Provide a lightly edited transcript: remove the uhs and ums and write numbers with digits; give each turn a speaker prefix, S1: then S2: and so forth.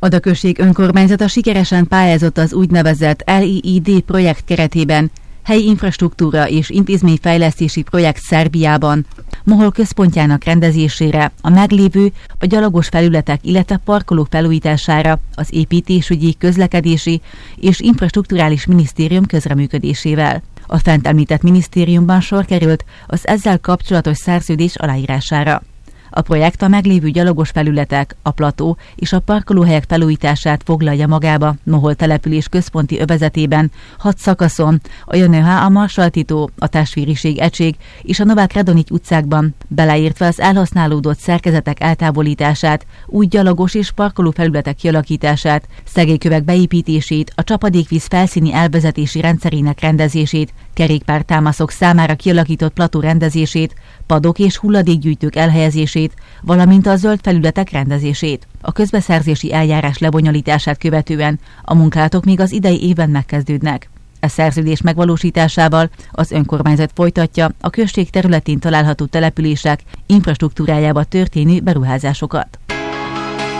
S1: Ada község önkormányzata sikeresen pályázott az úgynevezett LEED projekt keretében helyi infrastruktúra és intézményfejlesztési projekt Szerbiában, Mohol központjának rendezésére, a meglévő, a gyalogos felületek, illetve parkolók felújítására, az építésügyi, közlekedési és infrastrukturális minisztérium közreműködésével. A fent említett minisztériumban sor került az ezzel kapcsolatos szerződés aláírására. A projekt a meglévő gyalogos felületek, a plató és a parkolóhelyek felújítását foglalja magába Mohol település központi övezetében 6 szakaszon, a Jönőhá, a Marsaltitó, a Testvériség egység és a Novák Radonics utcákban, beleértve az elhasználódott szerkezetek eltávolítását, új gyalogos és parkoló felületek kialakítását, szegélykövek beépítését, a csapadékvíz felszíni elvezetési rendszerének rendezését, kerékpártámaszok számára kialakított plató rendezését, padok és hulladékgyűjtők elhelyezését, valamint a zöld felületek rendezését. A közbeszerzési eljárás lebonyolítását követően a munkálatok még az idei évben megkezdődnek. A szerződés megvalósításával az önkormányzat folytatja a község területén található települések infrastruktúrájába történő beruházásokat.